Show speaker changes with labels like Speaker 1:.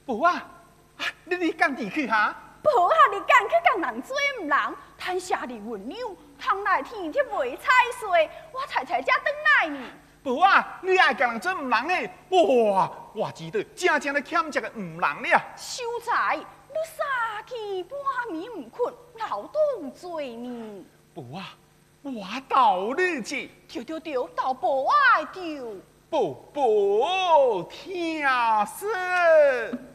Speaker 1: 无啊，你赶地去哈？
Speaker 2: 无啊，你赶去共人做唔人，趁下日运牛，通来天铁袂踩碎，我才才才转来呢。
Speaker 1: 无啊，你爱共人做唔人诶？哇，我知道，正正咧欠这个唔人了。
Speaker 2: 秀才，你三更半暝唔困，劳动罪呢？
Speaker 1: 无啊，我道你去。
Speaker 2: 对，到无爱丢。
Speaker 1: 不听说。